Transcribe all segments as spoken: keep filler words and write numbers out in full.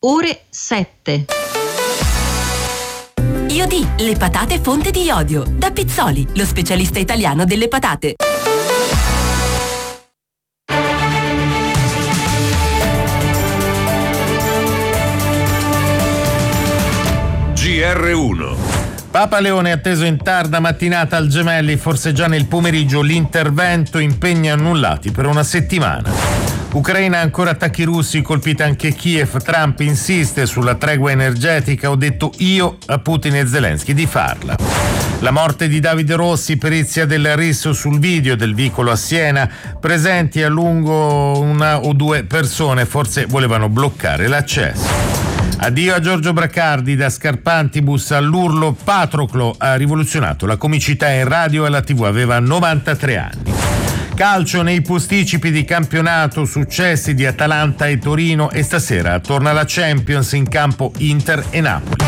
ore sette. Iodi, le patate fonte di iodio. Da Pizzoli, lo specialista italiano delle patate. G R uno. Papa Leone atteso in tarda mattinata al Gemelli, forse già nel pomeriggio l'intervento, impegni annullati per una settimana. Ucraina ancora attacchi russi, colpita anche Kiev, Trump insiste sulla tregua energetica, ho detto io a Putin e Zelensky di farla. La morte di Davide Rossi, perizia del R I S sul video del vicolo a Siena, presenti a lungo una o due persone, forse volevano bloccare l'accesso. Addio a Giorgio Bracardi, da Scarpantibus all'urlo, Patroclo ha rivoluzionato la comicità in radio e alla tivù, aveva novantatré anni. Calcio nei posticipi di campionato, successi di Atalanta e Torino e stasera torna la Champions, in campo Inter e Napoli.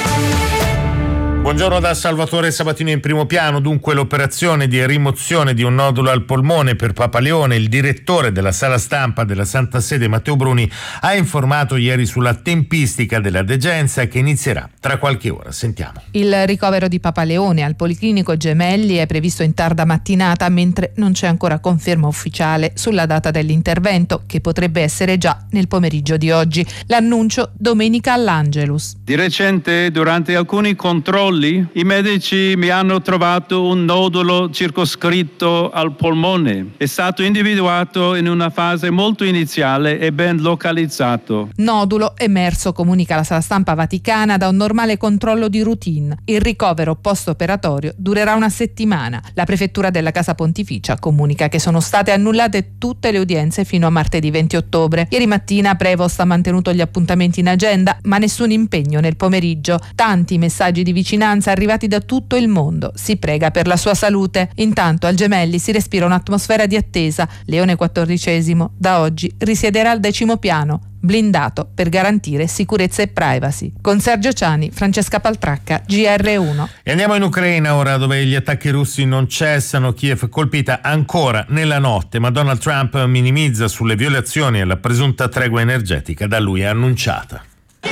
Buongiorno da Salvatore Sabatino in primo piano. Dunque l'operazione di rimozione di un nodulo al polmone per Papa Leone. Il direttore della sala stampa della Santa Sede, Matteo Bruni, ha informato ieri sulla tempistica della degenza che inizierà tra qualche ora. Sentiamo. Il ricovero di Papa Leone al Policlinico Gemelli è previsto in tarda mattinata, mentre non c'è ancora conferma ufficiale sulla data dell'intervento, che potrebbe essere già nel pomeriggio di oggi. L'annuncio domenica all'Angelus. Di recente, durante alcuni controlli, i medici mi hanno trovato un nodulo circoscritto al polmone. È stato individuato in una fase molto iniziale e ben localizzato. Nodulo emerso, comunica la sala stampa vaticana, da un normale controllo di routine. Il ricovero post-operatorio durerà una settimana. La prefettura della Casa Pontificia comunica che sono state annullate tutte le udienze fino a martedì venti ottobre. Ieri mattina Prevost ha mantenuto gli appuntamenti in agenda, ma nessun impegno nel pomeriggio. Tanti messaggi di vicinanza arrivati da tutto il mondo. Si prega per la sua salute. Intanto al Gemelli si respira un'atmosfera di attesa. Leone quattordicesimo da oggi risiederà al decimo piano, blindato per garantire sicurezza e privacy. Con Sergio Ciani, Francesca Paltracca, G R uno. E andiamo in Ucraina ora, dove gli attacchi russi non cessano. Kiev colpita ancora nella notte, ma Donald Trump minimizza sulle violazioni alla presunta tregua energetica da lui annunciata.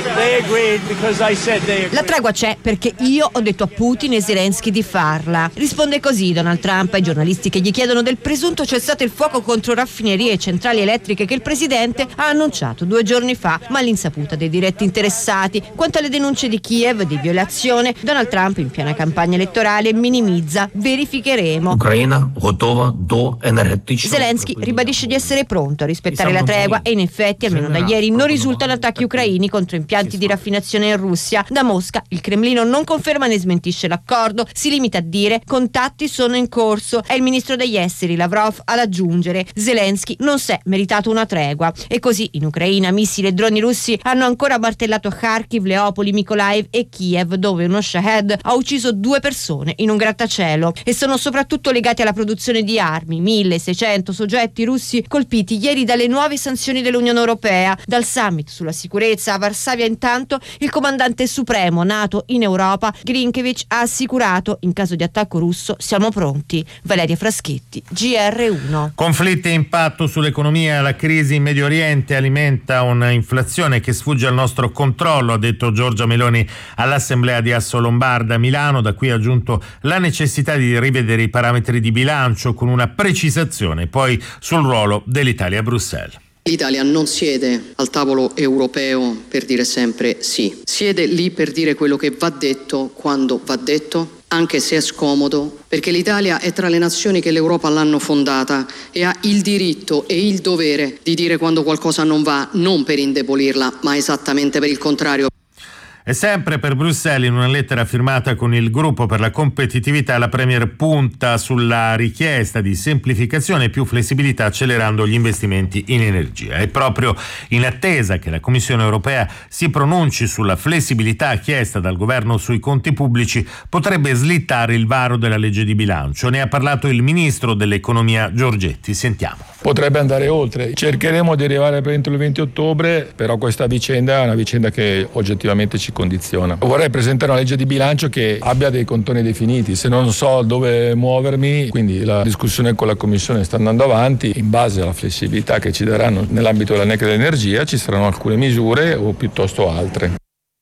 La tregua c'è perché io ho detto a Putin e Zelensky di farla. Risponde così Donald Trump ai giornalisti che gli chiedono del presunto cessate il fuoco contro raffinerie e centrali elettriche che il presidente ha annunciato due giorni fa, ma all'insaputa dei diretti interessati. Quanto alle denunce di Kiev di violazione, Donald Trump in piena campagna elettorale minimizza. Verificheremo. Ucraina готова до енергетичного. Zelensky ribadisce di essere pronto a rispettare la tregua e in effetti, almeno da ieri, non risultano attacchi ucraini contro impianti di raffinazione in Russia. Da Mosca il Cremlino non conferma né smentisce l'accordo, si limita a dire contatti sono in corso. È il ministro degli esteri Lavrov ad aggiungere Zelensky non si è meritato una tregua. E così in Ucraina missili e droni russi hanno ancora martellato Kharkiv, Leopoli, Mykolaiv e Kiev, dove uno Shahed ha ucciso due persone in un grattacielo, e sono soprattutto legati alla produzione di armi. milleseicento soggetti russi colpiti ieri dalle nuove sanzioni dell'Unione Europea. Dal summit sulla sicurezza a Varsavia intanto il comandante supremo NATO in Europa Grinkevic ha assicurato in caso di attacco russo siamo pronti. Valeria Fraschetti, G R uno. Conflitti e impatto sull'economia. La crisi in Medio Oriente alimenta una inflazione che sfugge al nostro controllo, ha detto Giorgia Meloni all'Assemblea di Asso Lombarda a Milano. Da qui ha aggiunto la necessità di rivedere i parametri di bilancio con una precisazione poi sul ruolo dell'Italia a Bruxelles. L'Italia non siede al tavolo europeo per dire sempre sì, siede lì per dire quello che va detto quando va detto, anche se è scomodo, perché l'Italia è tra le nazioni che l'Europa l'hanno fondata e ha il diritto e il dovere di dire quando qualcosa non va, non per indebolirla, ma esattamente per il contrario. E sempre per Bruxelles, in una lettera firmata con il gruppo per la competitività, la Premier punta sulla richiesta di semplificazione e più flessibilità, accelerando gli investimenti in energia. È proprio in attesa che la Commissione europea si pronunci sulla flessibilità chiesta dal governo sui conti pubblici, potrebbe slittare il varo della legge di bilancio. Ne ha parlato il ministro dell'economia Giorgetti. Sentiamo. Potrebbe andare oltre. Cercheremo di arrivare entro il venti ottobre, però questa vicenda è una vicenda che oggettivamente ci ci condiziona. Vorrei presentare una legge di bilancio che abbia dei contorni definiti, se non so dove muovermi, quindi la discussione con la Commissione sta andando avanti, in base alla flessibilità che ci daranno nell'ambito della N E C dell'energia ci saranno alcune misure o piuttosto altre.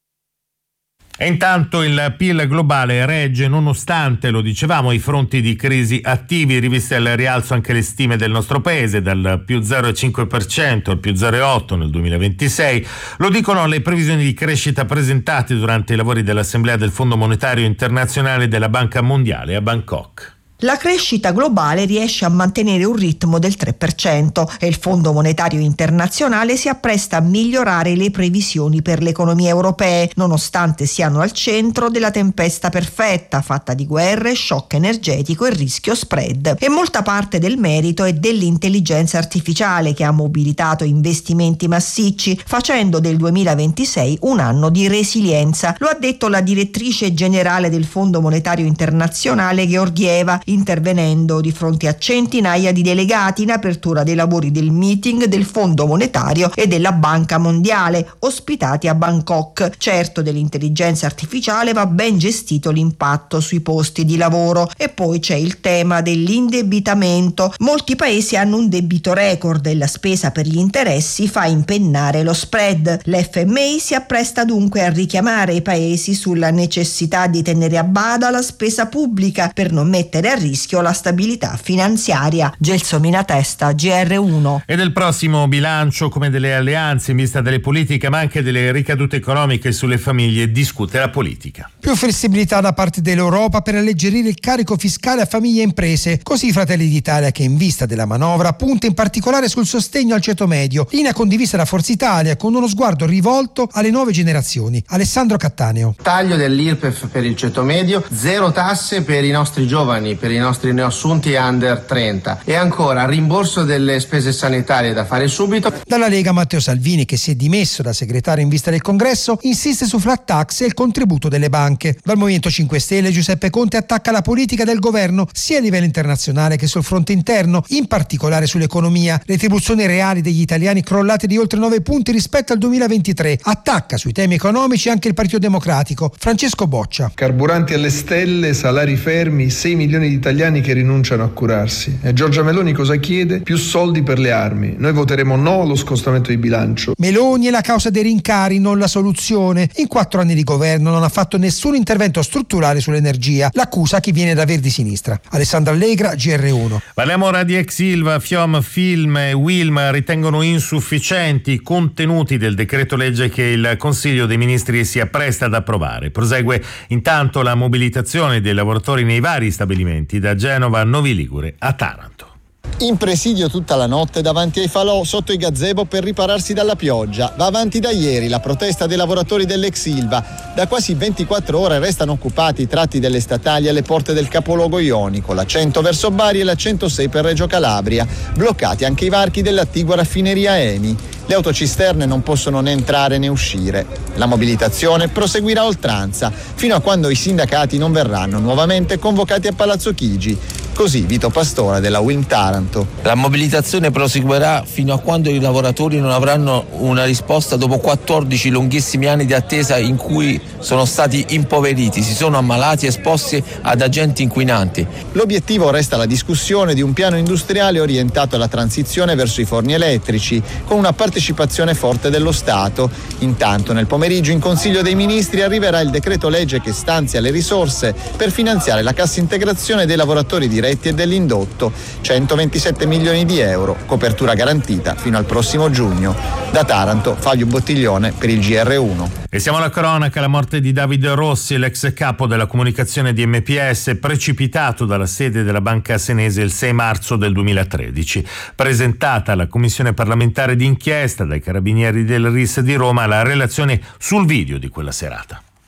E intanto il P I L globale regge nonostante, lo dicevamo, i fronti di crisi attivi, riviste al rialzo anche le stime del nostro paese, dal più zero virgola cinque per cento al più zero virgola otto per cento nel duemilaventisei. Lo dicono le previsioni di crescita presentate durante i lavori dell'Assemblea del Fondo Monetario Internazionale e della Banca Mondiale a Bangkok. La crescita globale riesce a mantenere un ritmo del tre per cento e il Fondo Monetario Internazionale si appresta a migliorare le previsioni per le economie europee, nonostante siano al centro della tempesta perfetta, fatta di guerre, shock energetico e rischio spread. E molta parte del merito è dell'intelligenza artificiale, che ha mobilitato investimenti massicci, facendo del duemilaventisei un anno di resilienza. Lo ha detto la direttrice generale del Fondo Monetario Internazionale, Georgieva, intervenendo di fronte a centinaia di delegati in apertura dei lavori del meeting del Fondo Monetario e della Banca Mondiale, ospitati a Bangkok. Certo, dell'intelligenza artificiale va ben gestito l'impatto sui posti di lavoro. E poi c'è il tema dell'indebitamento. Molti paesi hanno un debito record e la spesa per gli interessi fa impennare lo spread. L'F M I si appresta dunque a richiamare i paesi sulla necessità di tenere a bada la spesa pubblica per non mettere a rischio la stabilità finanziaria. Gelsomina Testa, G R uno. E del prossimo bilancio, come delle alleanze in vista delle politiche, ma anche delle ricadute economiche sulle famiglie, discute la politica. Più flessibilità da parte dell'Europa per alleggerire il carico fiscale a famiglie e imprese. Così Fratelli d'Italia, che in vista della manovra punta in particolare sul sostegno al ceto medio, linea condivisa da Forza Italia con uno sguardo rivolto alle nuove generazioni. Alessandro Cattaneo. Taglio dell'I R P E F per il ceto medio, zero tasse per i nostri giovani, per i nostri neoassunti under trenta e ancora rimborso delle spese sanitarie da fare subito. Dalla Lega Matteo Salvini, che si è dimesso da segretario in vista del Congresso, insiste su flat tax e il contributo delle banche. Dal Movimento cinque Stelle Giuseppe Conte attacca la politica del governo sia a livello internazionale che sul fronte interno, in particolare sull'economia. Retribuzioni reali degli italiani crollate di oltre nove punti rispetto al duemilaventitré. Attacca sui temi economici anche il Partito Democratico. Francesco Boccia. Carburanti alle stelle, salari fermi, sei milioni di italiani che rinunciano a curarsi. E Giorgia Meloni cosa chiede? Più soldi per le armi. Noi voteremo no allo scostamento di bilancio. Meloni è la causa dei rincari, non la soluzione. In quattro anni di governo non ha fatto nessun intervento strutturale sull'energia. L'accusa chi viene da Verdi Sinistra. Alessandro Allegra, G R uno. Parliamo ora di ex Ilva, Fiom, Film e Wilm ritengono insufficienti i contenuti del decreto legge che il Consiglio dei Ministri si appresta ad approvare. Prosegue intanto la mobilitazione dei lavoratori nei vari stabilimenti, da Genova a Novi Ligure a Taranto. In presidio tutta la notte davanti ai falò sotto i gazebo per ripararsi dalla pioggia. Va avanti da ieri la protesta dei lavoratori dell'ex Ilva. Da quasi ventiquattro ore restano occupati i tratti delle statali alle porte del capoluogo ionico, la cento verso Bari e la centosei per Reggio Calabria. Bloccati anche i varchi dell'attigua raffineria Eni. Le autocisterne non possono né entrare né uscire. La mobilitazione proseguirà a oltranza fino a quando i sindacati non verranno nuovamente convocati a Palazzo Chigi. Così Vito Pastora della Wilm Taranto. La mobilitazione proseguirà fino a quando i lavoratori non avranno una risposta dopo quattordici lunghissimi anni di attesa in cui sono stati impoveriti, si sono ammalati e esposti ad agenti inquinanti. L'obiettivo resta la discussione di un piano industriale orientato alla transizione verso i forni elettrici, con una partecipazione forte dello Stato. Intanto nel pomeriggio in Consiglio dei Ministri arriverà il decreto legge che stanzia le risorse per finanziare la cassa integrazione dei lavoratori diretti e dell'indotto, centoventisette milioni di euro, copertura garantita fino al prossimo giugno. Da Taranto, Fabio Bottiglione per il G R uno. E siamo alla cronaca, la morte di Davide Rossi, l'ex capo della comunicazione di M P S, precipitato dalla sede della Banca Senese il sei marzo del duemilatredici. Presentata alla Commissione parlamentare d'inchiesta dai Carabinieri del R I S di Roma la relazione sul video di quella serata.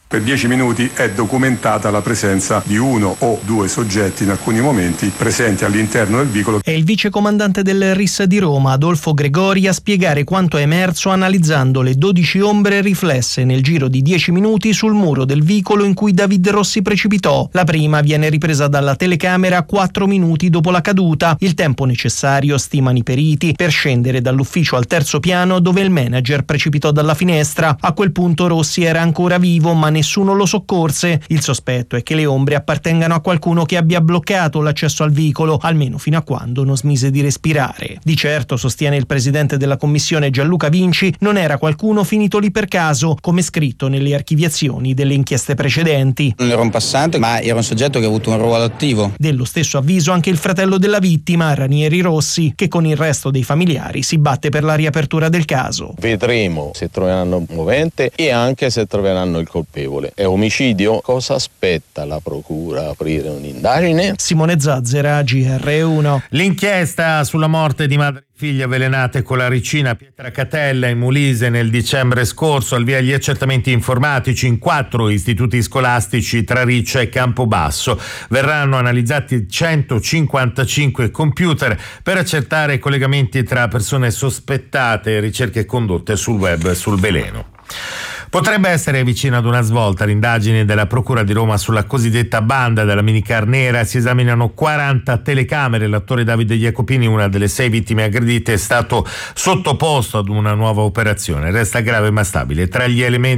Per dieci minuti è documentata la presenza di uno o due soggetti in alcuni momenti presenti all'interno del vicolo. È il vicecomandante del R I S di Roma, Adolfo Gregori, a spiegare quanto è emerso analizzando le dodici ombre riflesse nel giro di dieci minuti sul muro del vicolo in cui David Rossi precipitò. La prima viene ripresa dalla telecamera quattro minuti dopo la caduta, il tempo necessario, stimano i periti, per scendere dall'ufficio al terzo piano dove il manager precipitò dalla finestra. A quel punto Rossi era ancora vivo, ma nessuno lo soccorse. Il sospetto è che le ombre appartengano a qualcuno che abbia bloccato l'accesso al vicolo, almeno fino a quando non smise di respirare. Di certo, sostiene il presidente della commissione Gianluca Vinci, non era qualcuno finito lì per caso, come scritto nelle archiviazioni delle inchieste precedenti. Non era un passante, ma era un soggetto che ha avuto un ruolo attivo. Dello stesso avviso anche il fratello della vittima, Ranieri Rossi, che con il resto dei familiari si batte per la riapertura del caso. Vedremo se troveranno movente e anche se troveranno il colpevole. È omicidio? Cosa aspetta la procura? Aprire un'indagine? Simone Zazzera, G R uno. L'inchiesta sulla morte di madre e figlia avvelenate con la ricina Pietracatella in Molise nel dicembre scorso, al via gli accertamenti informatici in quattro istituti scolastici tra Riccia e Campobasso. Verranno analizzati centocinquantacinque computer per accertare collegamenti tra persone sospettate e ricerche condotte sul web e sul veleno. Potrebbe essere vicino ad una svolta l'indagine della Procura di Roma sulla cosiddetta banda della minicar nera. Si esaminano quaranta telecamere. L'attore Davide Jacopini, una delle sei vittime aggredite, è stato sottoposto ad una nuova operazione. Resta grave ma stabile. Tra gli elementi